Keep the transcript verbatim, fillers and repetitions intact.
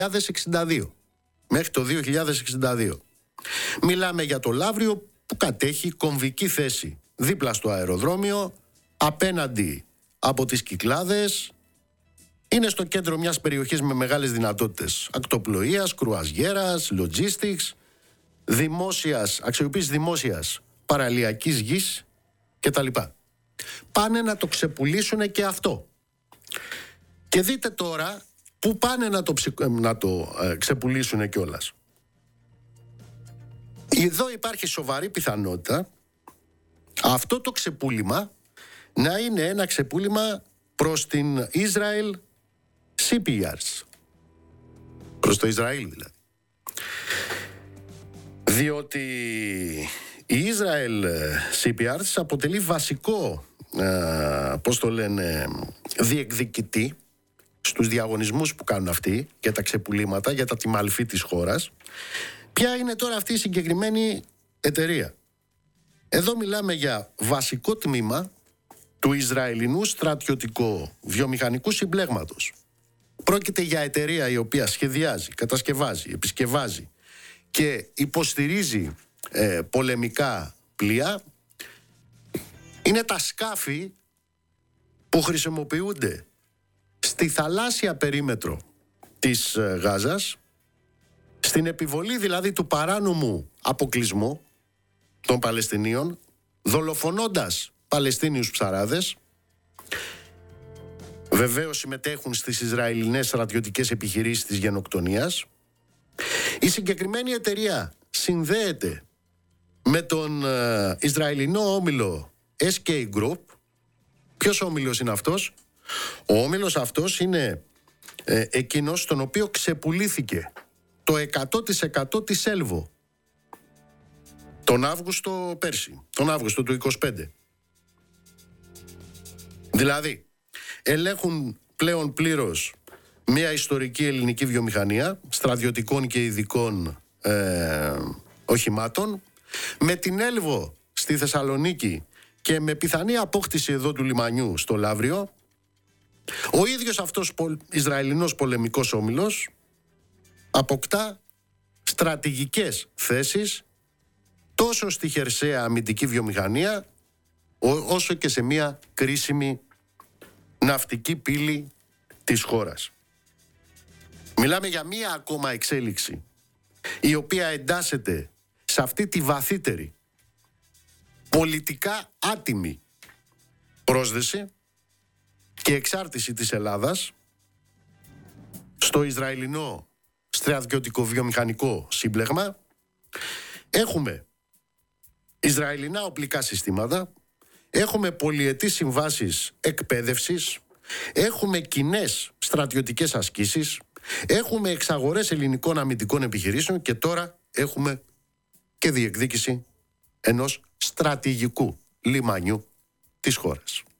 χιλιάδες εξήντα δύο. Μέχρι το δύο χιλιάδες εξήντα δύο. Μιλάμε για το Λαύριο που κατέχει κομβική θέση δίπλα στο αεροδρόμιο, απέναντι από τις Κυκλάδες. Είναι στο κέντρο μιας περιοχής με μεγάλες δυνατότητες ακτοπλοείας, κρουαζιέρας, logistics, δημόσιας, αξιοποίησης δημόσιας παραλιακής γης κτλ. Πάνε να το ξεπουλήσουν και αυτό. Και δείτε τώρα που πάνε να το, ψη... να το ε, ξεπουλήσουν κιόλας. Εδώ υπάρχει σοβαρή πιθανότητα αυτό το ξεπούλημα να είναι ένα ξεπούλημα προς την Israel Shipyards. Προς το Ισραήλ δηλαδή. Διότι η Israel Shipyards αποτελεί βασικό, ε, πώς το λένε, διεκδικητή στους διαγωνισμούς που κάνουν αυτοί για τα ξεπουλήματα, για τα τιμαλφή της χώρας. Ποια είναι τώρα αυτή η συγκεκριμένη εταιρεία? Εδώ μιλάμε για βασικό τμήμα του Ισραηλινού στρατιωτικού βιομηχανικού συμπλέγματος. Πρόκειται για εταιρεία η οποία σχεδιάζει, κατασκευάζει, επισκευάζει και υποστηρίζει ε, πολεμικά πλοία. Είναι τα σκάφη που χρησιμοποιούνται στη θαλάσσια περίμετρο της ε, Γάζας, στην επιβολή δηλαδή του παράνομου αποκλεισμού των Παλαιστινίων, δολοφονώντας Παλαιστίνιους ψαράδες. Βεβαίως συμμετέχουν στις Ισραηλινές στρατιωτικές επιχειρήσεις της γενοκτονίας. Η συγκεκριμένη εταιρεία συνδέεται με τον ε, Ισραηλινό όμιλο ες κέι Group. Ποιος όμιλος είναι αυτός? Ο όμιλος αυτός είναι ε, εκείνος στον οποίο ξεπουλήθηκε το εκατό τοις εκατό της Έλβο τον Αύγουστο πέρσι, τον Αύγουστο του είκοσι πέντε. Δηλαδή, ελέγχουν πλέον πλήρως μια ιστορική ελληνική βιομηχανία στρατιωτικών και ειδικών ε, οχημάτων, με την Έλβο στη Θεσσαλονίκη και με πιθανή απόκτηση εδώ του λιμανιού στο Λαύριο. Ο ίδιος αυτός πολ, Ισραηλινός πολεμικός όμιλος αποκτά στρατηγικές θέσεις τόσο στη χερσαία αμυντική βιομηχανία όσο και σε μια κρίσιμη ναυτική πύλη της χώρας. Μιλάμε για μια ακόμα εξέλιξη η οποία εντάσσεται σε αυτή τη βαθύτερη πολιτικά άτιμη πρόσδεση και εξάρτηση της Ελλάδας στο Ισραηλινό στρατιωτικό βιομηχανικό σύμπλεγμα. Έχουμε Ισραηλινά οπλικά συστήματα, έχουμε πολυετής συμβάσεις εκπαίδευσης, έχουμε κοινές στρατιωτικές ασκήσεις, έχουμε εξαγορές ελληνικών αμυντικών επιχειρήσεων και τώρα έχουμε και διεκδίκηση ενός στρατηγικού λιμανιού της χώρας.